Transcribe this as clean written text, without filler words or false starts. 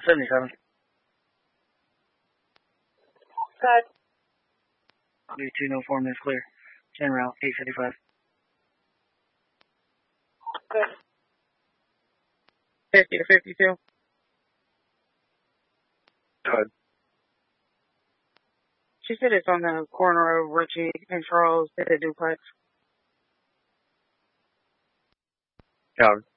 77. Cut. B2, no 4 minutes clear. 10 route, 855. Good. 50 to 52. Good. She said it's on the corner of Ritchie and Charles at the duplex. Copy.